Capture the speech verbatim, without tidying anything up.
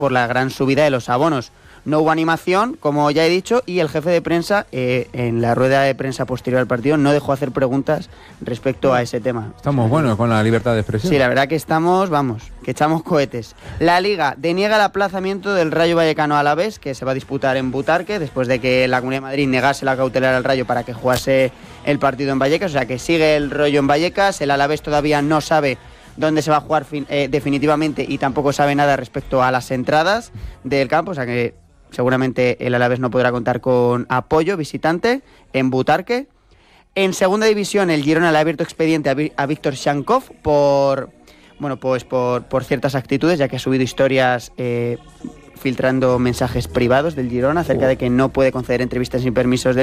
por la gran subida de los abonos. No hubo animación, como ya he dicho, y el jefe de prensa, eh, en la rueda de prensa posterior al partido, no dejó hacer preguntas respecto a ese tema. Estamos buenos con la libertad de expresión. Sí, la verdad que estamos, vamos, que echamos cohetes. La Liga deniega el aplazamiento del Rayo Vallecano Alavés, que se va a disputar en Butarque, después de que la Comunidad de Madrid negase la cautelar al Rayo para que jugase el partido en Vallecas. O sea, que sigue el rollo en Vallecas. El Alavés todavía no sabe dónde se va a jugar fin, eh, definitivamente, y tampoco sabe nada respecto a las entradas del campo. O sea que seguramente el Alavés no podrá contar con apoyo visitante en Butarque. En segunda división, el Girona le ha abierto expediente a, Vi- a Víctor Shankov por, bueno, pues por, por ciertas actitudes, ya que ha subido historias eh, filtrando mensajes privados del Girona acerca de que no puede conceder entrevistas sin permisos de